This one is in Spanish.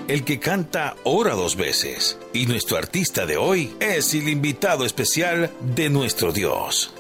el que canta ora dos veces. Y nuestro artista de hoy es el invitado especial de nuestro Dios.